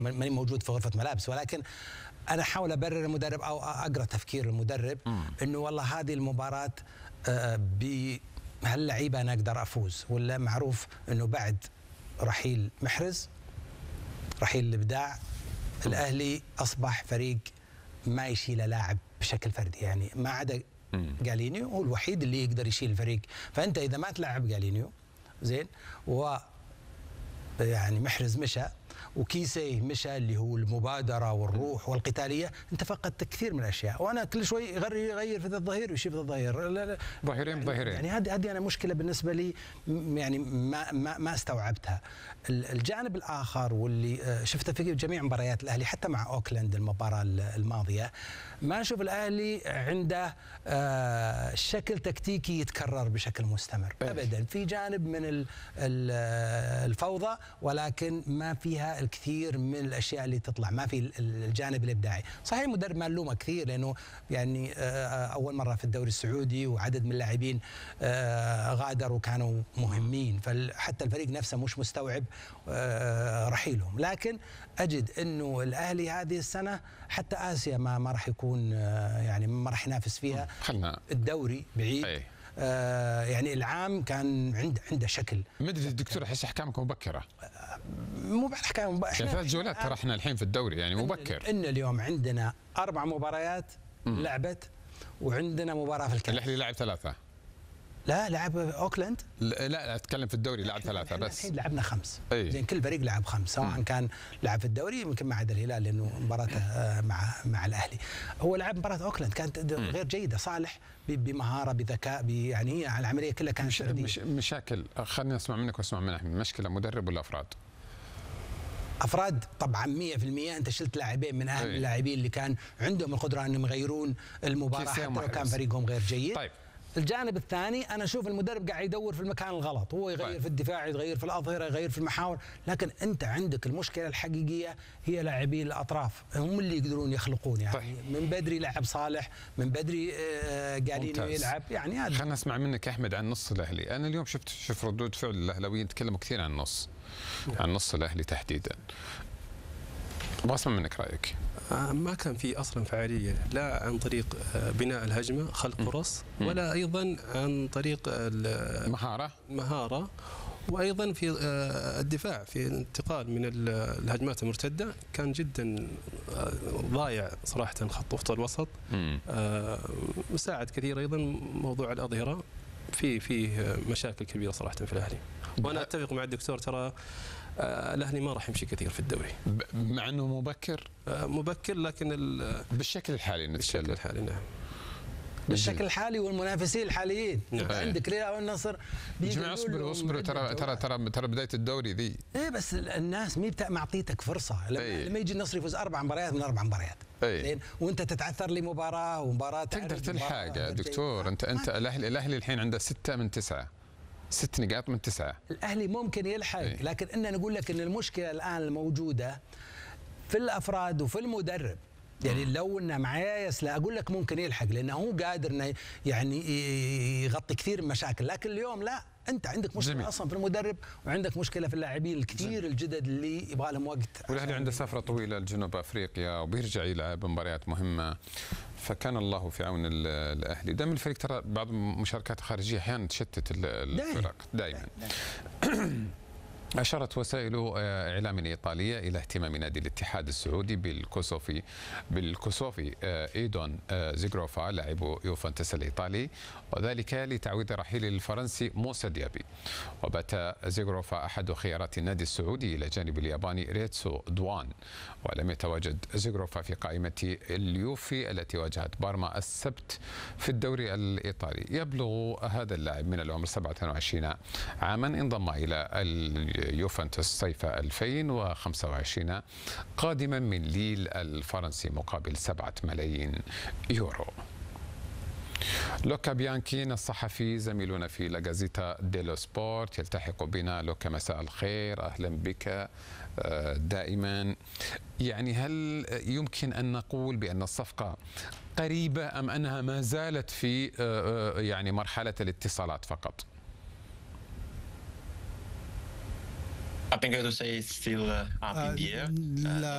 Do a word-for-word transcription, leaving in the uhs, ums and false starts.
ماني موجود في غرفه ملابس، ولكن انا احاول ابرر المدرب او اقرا تفكير المدرب انه والله هذه المباراه بهاللعيبه انا اقدر افوز، ولا معروف انه بعد رحيل محرز رحيل الابداع الاهلي اصبح فريق ما يشيل لاعب بشكل فردي، يعني ما عدا جالينيو هو الوحيد اللي يقدر يشيل الفريق. فانت اذا ما تلعب جالينيو زين و يعني محرز مشى وكيسي مشى اللي هو المبادره والروح والقتاليه، انت فقدت كثير من الاشياء. وانا كل شوي يغير يغير في ذا الظهير ويشيل في ذا الظهير، لا لا ظهيرين ظهيرين، يعني هذه هذه انا مشكله بالنسبه لي، يعني ما ما ما استوعبتها. الجانب الاخر واللي شفته في جميع مباريات الاهلي حتى مع اوكلاند المباراه الماضيه، ما اشوف الاهلي عنده شكل تكتيكي يتكرر بشكل مستمر ابدا. في جانب من الفوضى ولكن ما فيها الكثير من الاشياء اللي تطلع، ما في الجانب الابداعي. صحيح المدرب ما نلومه كثير لانه يعني اول مره في الدوري السعودي وعدد من اللاعبين غادروا كانوا مهمين، فحتى الفريق نفسه مش مستوعب رحيلهم. لكن اجد انه الاهلي هذه السنه حتى اسيا ما ما راح يكون يعني ما راح ينافس فيها، خلنا الدوري بعيد. أي. آه يعني العام كان عنده عنده شكل. مدري الدكتور احس احكامك مبكره. مو بعد احكام مبكره، يعني ثلاث جولات ترى احنا الحين في الدوري يعني مبكر. ان اليوم عندنا اربع مباريات لعبت وعندنا مباراه في الكاس. الاهلي لعب ثلاثه. لا لعب اوكلاند. لا لا اتكلم في الدوري لعب ثلاثه بس. الحين لعبنا خمس. أي. زين كل فريق لعب خمس، سواء م. كان لعب في الدوري يمكن ما عدا الهلال لانه مباراته مع مع الاهلي. هو لعب مباراه اوكلاند كانت م. غير جيده، صالح بمهاره بذكاء، يعني هي العمليه كلها كانت مش مش مشاكل. خليني اسمع منك واسمع من احمد. مشكله مدرب ولا افراد؟ افراد طبعا مية في المية. انت شلت لاعبين من اهم اللاعبين اللي كان عندهم القدره انهم يغيرون المباراه حتى لو كان فريقهم غير جيد. طيب. الجانب الثاني انا اشوف المدرب قاعد يدور في المكان الغلط، هو يغير طيب. في الدفاع، يغير في الاظهره، يغير في المحاور، لكن انت عندك المشكله الحقيقيه هي لاعبين الاطراف، هم اللي يقدرون يخلقون. يعني طيب. من بدري لعب صالح، من بدري جالينيو يلعب، يعني هذا. خلينا نسمع منك احمد عن نص الاهلي. انا اليوم شفت شوف ردود فعل الاهلاويين تكلموا كثير عن النص، عن نص الاهلي تحديدا. ابغى اسمع منك رايك. ما كان في اصلا فعاليه لا عن طريق بناء الهجمه خلق فرص، ولا ايضا عن طريق المهاره مهاره، وايضا في الدفاع في الانتقال من الهجمات المرتده كان جدا ضايع صراحه. خط وسط الوسط مساعد كثير. ايضا موضوع الاظهره في فيه مشاكل كبيره صراحه في الاهلي. وانا اتفق مع الدكتور، ترى الاهلي ما راح يمشي كثير في الدوري مع انه مبكر مبكر لكن بالشكل الحالي نتكلم. بالشكل الحالي نعم، بالشكل الحالي والمنافسين الحاليين. نعم. عندك الهلال والنصر. جماعه اصبروا اصبروا ترى ترى ترى ترى بدايه الدوري ذي. ايه بس الناس مي معطيتك فرصه. لما, أيه. لما يجي النصر يفوز اربع مباريات من اربع مباريات زين، وانت تتعثر لي مباراه ومباراه تقدر تلحق يا دكتور. انت انت الاهلي الاهلي الحين عنده سته من تسعه، ست نقاط من تسعه. الاهلي ممكن يلحق. أيه. لكن انا نقول لك ان المشكله الان الموجوده في الافراد وفي المدرب. يعني لو انه معايا لا اقول لك ممكن يلحق لانه هو قادر انه يعني يغطي كثير من مشاكل، لكن اليوم لا، انت عندك مشكله جميل. اصلا في المدرب، وعندك مشكله في اللاعبين الكثير الجدد اللي يبغى لهم وقت. والاهلي عنده سفره طويله لجنوب افريقيا وبيرجع يلعب مباريات مهمه، فكان الله في عون الاهلي. دائما الفريق ترى بعض المشاركات الخارجيه احيانا تشتت الفرق دائما. أشارت وسائل إعلام إيطالية إلى اهتمام نادي الاتحاد السعودي بالكوسوفي بالكوسوفي إيدون زيغروفا لاعب يوفنتوس الإيطالي، وذلك لتعويض رحيل الفرنسي موسى ديابي. وبات زيغروفا أحد خيارات النادي السعودي إلى جانب الياباني ريتسو دوان، ولم يتواجد زيغروفا في قائمة اليوفي التي واجهت بارما السبت في الدوري الإيطالي. يبلغ هذا اللاعب من العمر سبعة وعشرين عاما، انضم إلى يوفنتوس صيف ألفين وخمسة وعشرين قادما من ليل الفرنسي مقابل سبعة ملايين يورو. لوكا بيانكين الصحفي زميلنا في لا جازيتا ديلو سبورت يلتحق بنا. لوكا مساء الخير، أهلا بك دائما. يعني هل يمكن أن نقول بأن الصفقة قريبة أم أنها ما زالت في يعني مرحلة الاتصالات فقط؟ I think I would say it's still uh, up in the air. Uh,